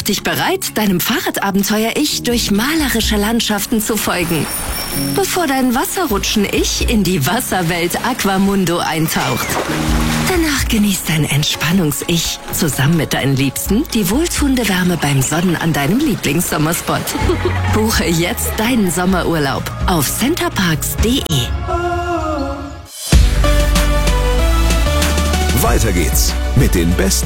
Mach dich bereit, deinem Fahrradabenteuer-Ich durch malerische Landschaften zu folgen. Bevor dein Wasserrutschen-Ich in die Wasserwelt Aquamundo eintaucht. Danach genießt dein Entspannungs-Ich zusammen mit deinen Liebsten die wohltuende Wärme beim Sonnen an deinem Lieblingssommerspot. Buche jetzt deinen Sommerurlaub auf centerparks.de. Weiter geht's mit den besten